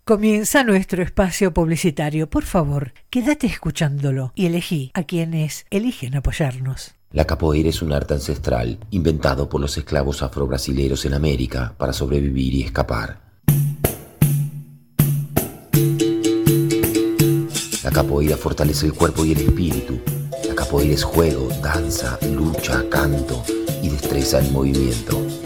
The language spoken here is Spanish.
Comienza nuestro espacio publicitario. Por favor, quédate escuchándolo y elegí a quienes eligen apoyarnos. La capoeira es un arte ancestral inventado por los esclavos afro-brasileros en América para sobrevivir y escapar. La capoeira fortalece el cuerpo y el espíritu. La capoeira es juego, danza, lucha, canto y destreza en movimiento.